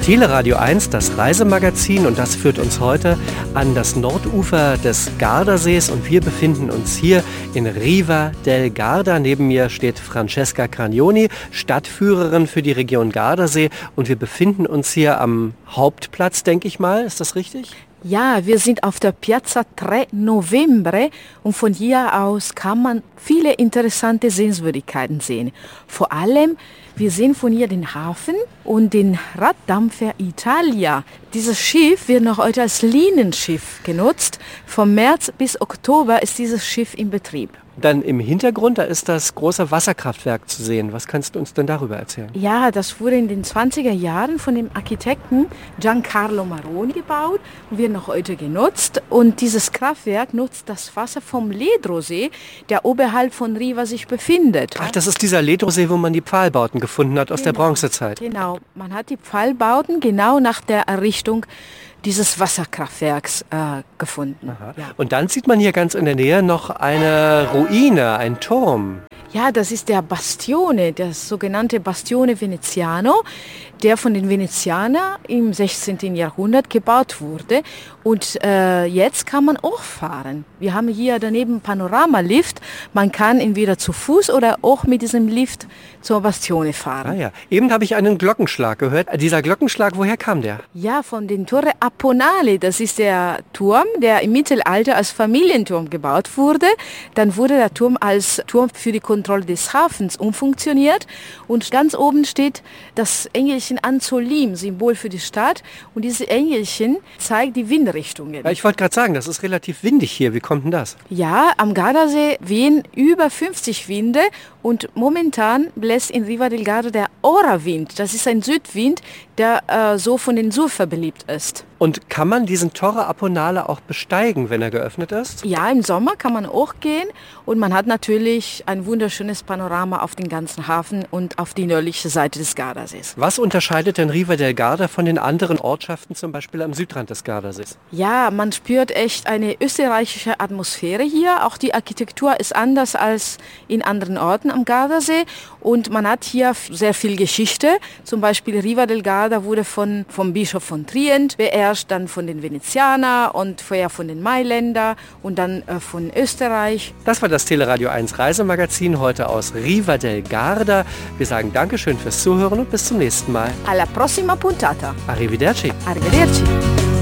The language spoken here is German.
Teleradio 1, das Reisemagazin, und das führt uns heute an das Nordufer des Gardasees und wir befinden uns hier in Riva del Garda. Neben mir steht Francesca Carnioni, Stadtführerin für die Region Gardasee, und wir befinden uns hier am Hauptplatz, denke ich mal. Ist das richtig? Ja, wir sind auf der Piazza 3 Novembre und von hier aus kann man viele interessante Sehenswürdigkeiten sehen. Vor allem, wir sehen von hier den Hafen und den Raddampfer Italia. Dieses Schiff wird noch heute als Linienschiff genutzt. Vom März bis Oktober ist dieses Schiff in Betrieb. Dann im Hintergrund, da ist das große Wasserkraftwerk zu sehen. Was kannst du uns denn darüber erzählen? Ja, das wurde in den 20er Jahren von dem Architekten Giancarlo Maroni gebaut und wird noch heute genutzt. Und dieses Kraftwerk nutzt das Wasser vom Ledrosee, der oberhalb von Riva sich befindet. Ach, das ist dieser Ledrosee, wo man die Pfahlbauten gefunden hat aus der Bronzezeit. Genau, man hat die Pfahlbauten genau nach der Errichtung dieses Wasserkraftwerks gefunden. Ja. Und dann sieht man hier ganz in der Nähe noch eine Ruine, ein Turm. Ja, das ist der Bastione, das sogenannte Bastione Veneziano, der von den Venezianern im 16. Jahrhundert gebaut wurde. Und jetzt kann man auch fahren. Wir haben hier daneben Panoramalift. Man kann entweder zu Fuß oder auch mit diesem Lift zur Bastione fahren. Ah ja, eben habe ich einen Glockenschlag gehört. Dieser Glockenschlag, woher kam der? Ja, von den Torre Apponale. Das ist der Turm, der im Mittelalter als Familienturm gebaut wurde. Dann wurde der Turm als Turm für die Kontrolle des Hafens umfunktioniert. Und ganz oben steht das Engelchen Anzolim, Symbol für die Stadt. Und dieses Engelchen zeigt die Windrichtungen. Ja, ich wollte gerade sagen, das ist relativ windig hier. Wie kommt denn das? Ja, am Gardasee wehen über 50 Winde und momentan bläst in Riva del Garda der Ora-Wind. Das ist ein Südwind, der so von den Surfer beliebt ist. Und kann man diesen Torre Apponale auch besteigen, wenn er geöffnet ist? Ja, im Sommer kann man auch gehen und man hat natürlich ein wunderschönes Panorama auf den ganzen Hafen und auf die nördliche Seite des Gardasees. Was unterscheidet denn Riva del Garda von den anderen Ortschaften, zum Beispiel am Südrand des Gardasees? Ja, man spürt echt eine österreichische Atmosphäre hier. Auch die Architektur ist anders als in anderen Orten am Gardasee und man hat hier sehr viel Geschichte. Zum Beispiel Riva del Garda wurde vom Bischof von Trient beerbt, dann von den Venezianern und vorher von den Mailänder und dann von Österreich. Das war das Teleradio 1 Reisemagazin heute aus Riva del Garda. Wir sagen Dankeschön fürs Zuhören und bis zum nächsten Mal. Alla prossima puntata. Arrivederci. Arrivederci.